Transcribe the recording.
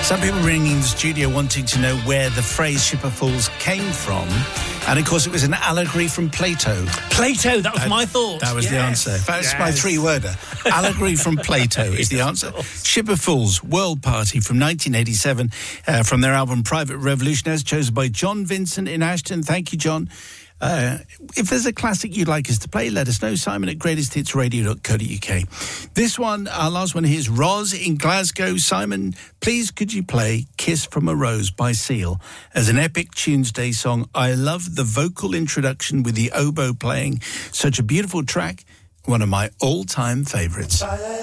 Some people ringing the studio wanting to know where the phrase Ship of Fools came from. And, of course, it was an allegory from Plato. Plato, that was my thought. That was the answer. In fact, it's my three-worder. Allegory from Plato is the answer. Ship of Fools, World Party from 1987, from their album Private Revolution, as chosen by John Vincent in Ashton. Thank you, John. If there's a classic you'd like us to play, let us know. Simon at greatesthitsradio.co.uk. This one, our last one, here's Roz in Glasgow. Simon, please could you play Kiss from a Rose by Seal as an epic Tuesday song? I love the vocal introduction with the oboe playing. Such a beautiful track. One of my all-time favourites.